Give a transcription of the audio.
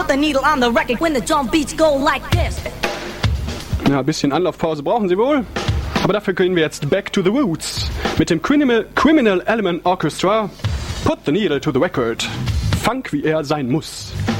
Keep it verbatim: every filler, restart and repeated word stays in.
Put the needle on the record when the drum beats go like this. Ja, ein bisschen Anlaufpause brauchen Sie wohl. Aber dafür gehen wir jetzt back to the roots. Mit dem Criminal, Criminal Element Orchestra. Put the needle to the record. Funk, wie er sein muss.